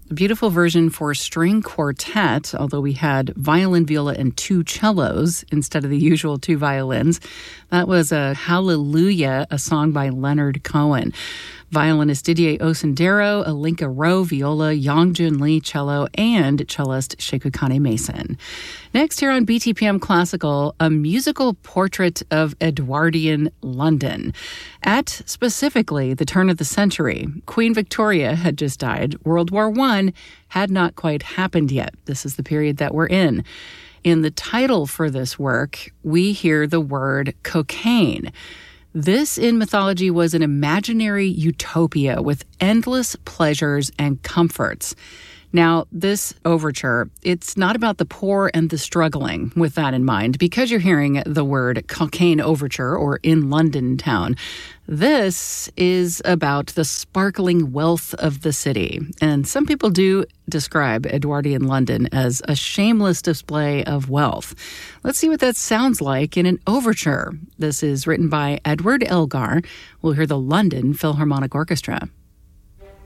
A beautiful version for string quartet, although we had violin, viola, and 2 cellos instead of the usual 2 violins. That was a Hallelujah, a song by Leonard Cohen. Violinist Didier Osendero, Alinka Rowe, viola, Yongjun Lee, cello, and cellist Shekukane Mason. Next here on BTPM Classical, a musical portrait of Edwardian London. At specifically the turn of the century, Queen Victoria had just died. World War I had not quite happened yet. This is the period that we're in. In the title for this work, we hear the word cocaine. This, in mythology, was an imaginary utopia with endless pleasures and comforts. Now, this overture, it's not about the poor and the struggling, with that in mind, because you're hearing the word cocaine overture or in London town. This is about the sparkling wealth of the city. And some people do describe Edwardian London as a shameless display of wealth. Let's see what that sounds like in an overture. This is written by Edward Elgar. We'll hear the London Philharmonic Orchestra.